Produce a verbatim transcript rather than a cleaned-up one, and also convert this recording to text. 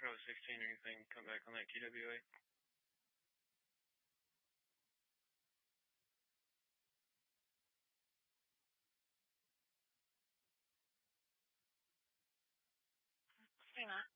Charlie sixteen or anything come back on that T W A? Hey, Matt.